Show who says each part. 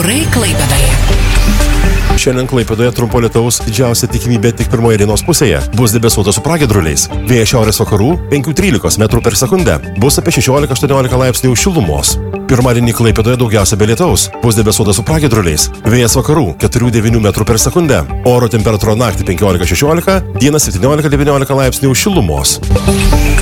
Speaker 1: Orai Klaipėdoje.
Speaker 2: Šiandien Klaipėdoje trumpo lietaus, didžiausia tikimybė tik pirmoje dienos pusėje. Bus debesuota su pragiedruliais. Vėjas šiaurės vakarų 5-13 m/s. Bus apie 16-18 laipsnių šilumos. Pirmadienį Klaipėdoje daugiausia be lietaus. Bus debesuota su pragiedruliais. Vėjas vakarų 4-9 m/s. Oro temperatūra naktį 15-16, dieną 17-19 laipsnių šilumos.